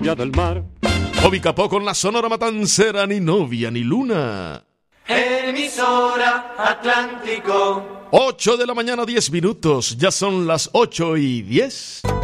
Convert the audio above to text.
del mar. Bobby Capó con la Sonora Matancera, ni novia ni luna. Emisora Atlántico. 8 de la mañana, 10 minutos. Ya son las 8:10.